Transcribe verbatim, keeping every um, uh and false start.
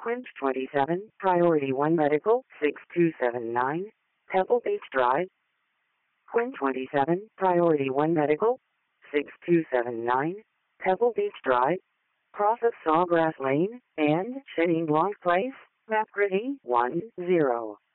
Quint twenty-seven, Priority one Medical, six two seven nine, Pebble Beach Drive. Quint twenty-seven, Priority one Medical, six two seven nine, Pebble Beach Drive, cross of Sawgrass Lane, and Shane Blanc Place, Map Gritty, one zero.